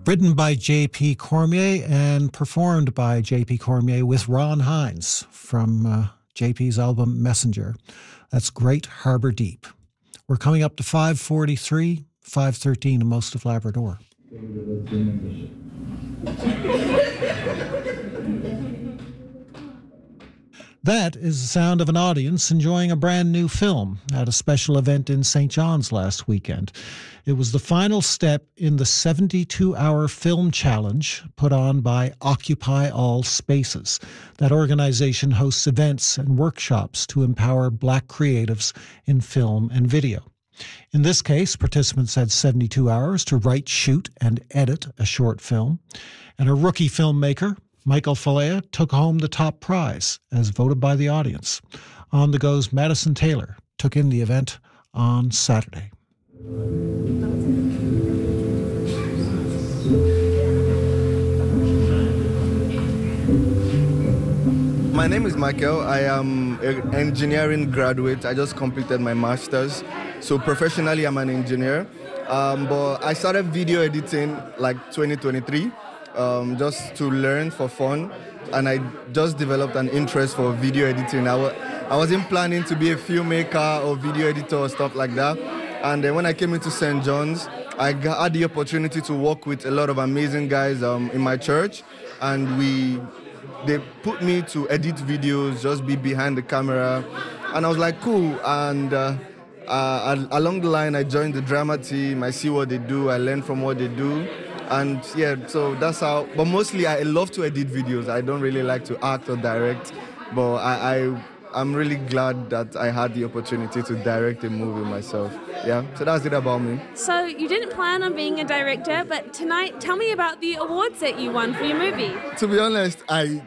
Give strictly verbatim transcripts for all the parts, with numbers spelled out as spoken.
Written by J P Cormier and performed by J P Cormier with Ron Hines from uh, J P's album Messenger. That's Great Harbour Deep. We're coming up to five forty-three, five thirteen in most of Labrador. That is the sound of an audience enjoying a brand new film at a special event in Saint John's last weekend. It was the final step in the seventy-two hour film challenge put on by Occupy All Spaces. That organization hosts events and workshops to empower Black creatives in film and video. In this case, participants had seventy-two hours to write, shoot, and edit a short film. And a rookie filmmaker, Michael Falea, took home the top prize as voted by the audience. On the Go's Madison Taylor took in the event on Saturday. My name is Michael. I am an engineering graduate. I just completed my master's. So professionally, I'm an engineer. Um, but I started video editing like twenty twenty-three. Um, just to learn for fun, and I just developed an interest for video editing. I, w- I wasn't planning to be a filmmaker or video editor or stuff like that, and then when I came into Saint John's, I got, had the opportunity to work with a lot of amazing guys um, in my church, and we they put me to edit videos, just be behind the camera, and I was like, cool. And uh, uh, along the line, I joined the drama team. I see what they do. I learn from what they do. And yeah, so that's how, but mostly I love to edit videos. I don't really like to act or direct, but I, I, I'm really glad that I had the opportunity to direct a movie myself. Yeah, so that's it about me. So you didn't plan on being a director, but tonight, tell me about the awards that you won for your movie. To be honest, I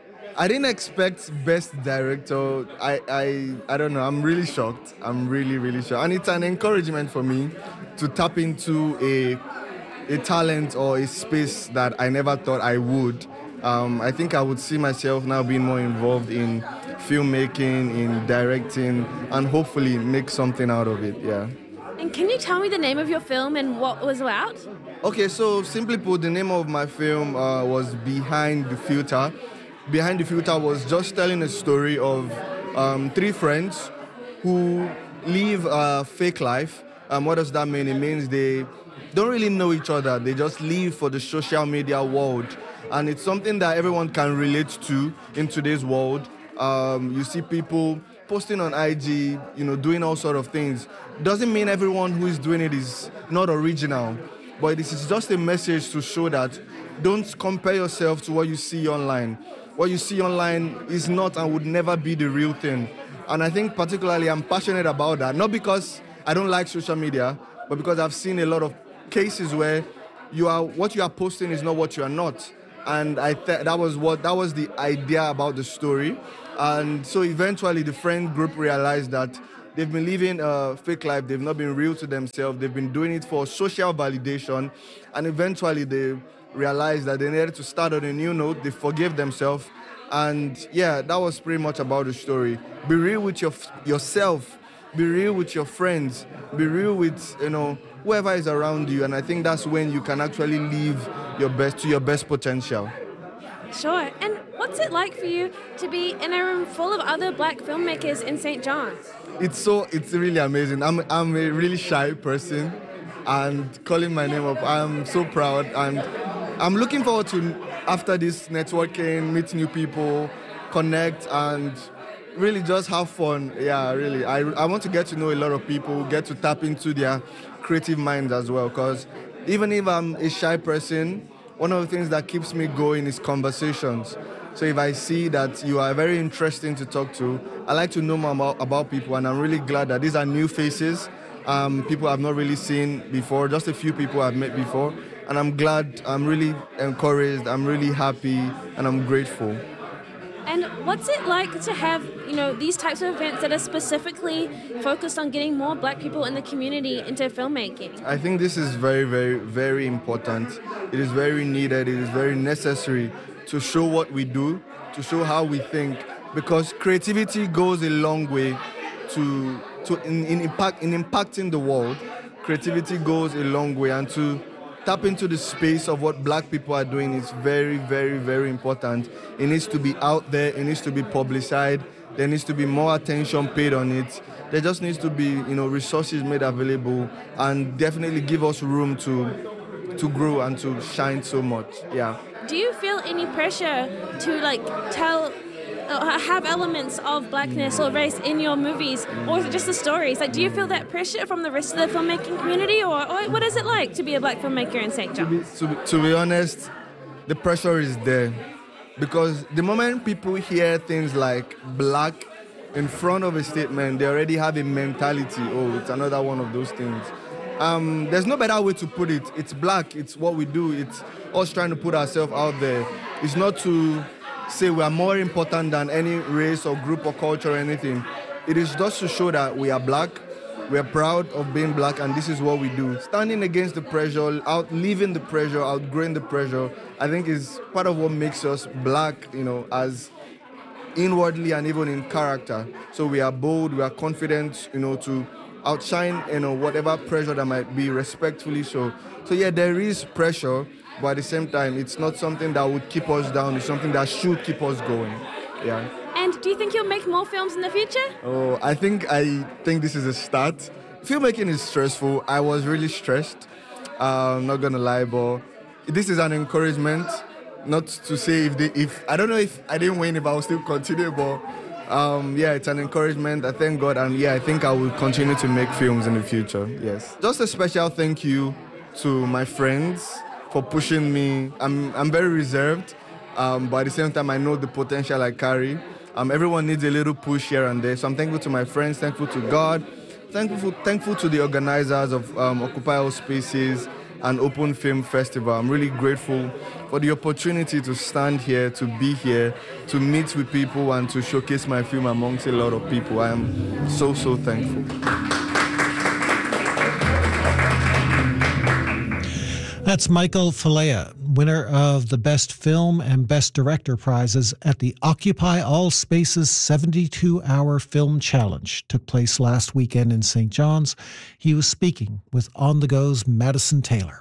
I didn't expect Best Director. I, I, I don't know, I'm really shocked. I'm really, really shocked. And it's an encouragement for me to tap into a a talent or a space that I never thought I would. Um, I think I would see myself now being more involved in filmmaking, in directing, and hopefully make something out of it, yeah. And can you tell me the name of your film and what it was about? Okay, so simply put, the name of my film uh, was Behind the Filter. Behind the Filter was just telling a story of um, three friends who live a fake life. Um, what does that mean? It means they don't really know each other. They just live for the social media world. And it's something that everyone can relate to in today's world. Um, you see people posting on I G, you know, doing all sort of things. Doesn't mean everyone who is doing it is not original. But this is just a message to show that don't compare yourself to what you see online. What you see online is not and would never be the real thing. And I think particularly I'm passionate about that. Not because I don't like social media, but because I've seen a lot of cases where you are what you are posting is not what you are not, and I th- that was what that was the idea about the story. And so eventually the friend group realized that they've been living a fake life, they've not been real to themselves, they've been doing it for social validation, and eventually they realized that they needed to start on a new note. They forgave themselves, and yeah, that was pretty much about the story. Be real with your yourself, be real with your friends, be real with, you know, whoever is around you, and I think that's when you can actually live your best to your best potential. Sure. And what's it like for you to be in a room full of other Black filmmakers in Saint John's? It's so it's really amazing. I'm I'm a really shy person, and calling my name up, I'm so proud, and I'm looking forward to after this networking, meet new people, connect, and really just have fun. Yeah, really. I I want to get to know a lot of people, get to tap into their creative minds as well, because even if I'm a shy person, one of the things that keeps me going is conversations. So if I see that you are very interesting to talk to, I like to know more about, about people, and I'm really glad that these are new faces, um, people I've not really seen before, just a few people I've met before, and I'm glad, I'm really encouraged, I'm really happy, and I'm grateful. And what's it like to have, you know, these types of events that are specifically focused on getting more Black people in the community into filmmaking? I think this is very, very, very important. It is very needed. It is very necessary to show what we do, to show how we think, because creativity goes a long way to to in, in impact in impacting the world. Creativity goes a long way, and to tap into the space of what black people are doing is very, very, very important. It needs to be out there. It needs to be publicized. There needs to be more attention paid on it. There just needs to be, you know, resources made available and definitely give us room to to grow and to shine so much. Yeah. Do you feel any pressure to like tell, uh, have elements of blackness or race in your movies, or is it just the stories? Like, do you feel that pressure from the rest of the filmmaking community, or, or what is it like to be a black filmmaker in Saint John's? To be, to be honest, the pressure is there. Because the moment people hear things like black in front of a statement, they already have a mentality, oh, it's another one of those things. Um, there's no better way to put it. It's black, it's what we do, it's us trying to put ourselves out there. It's not to say we are more important than any race or group or culture or anything. It is just to show that we are black, we are proud of being black, and this is what we do. Standing against the pressure, outliving the pressure, outgrowing the pressure, I think is part of what makes us black, you know, as inwardly and even in character. So we are bold, we are confident, you know, to outshine, you know, whatever pressure that might be, respectfully so. So yeah, there is pressure, but at the same time, it's not something that would keep us down. It's something that should keep us going. Yeah. And do you think you'll make more films in the future? Oh, I think I think this is a start. Filmmaking is stressful. I was really stressed. Uh, I'm not gonna lie, but this is an encouragement. Not to say if they, if I don't know if I didn't win, if I will still continue, but um, yeah, it's an encouragement. I thank God, and yeah, I think I will continue to make films in the future. Yes. Just a special thank you to my friends for pushing me. I'm I'm very reserved, um, but at the same time, I know the potential I carry. Um, everyone needs a little push here and there. So I'm thankful to my friends, thankful to God, thankful thankful to the organizers of um, Occupy All Spaces and Open Film Festival. I'm really grateful for the opportunity to stand here, to be here, to meet with people and to showcase my film amongst a lot of people. I am so, so thankful. That's Michael Falea, winner of the Best Film and Best Director prizes at the Occupy All Spaces seventy-two hour Film Challenge. Took place last weekend in Saint John's. He was speaking with On The Go's Madison Taylor.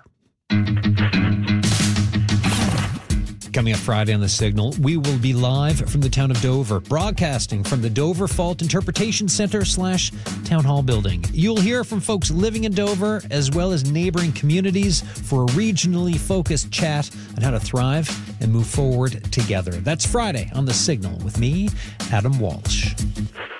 Coming up Friday on The Signal, we will be live from the town of Dover, broadcasting from the Dover Fault Interpretation Center slash Town Hall building. You'll hear from folks living in Dover as well as neighboring communities for a regionally focused chat on how to thrive and move forward together. That's Friday on The Signal with me, Adam Walsh.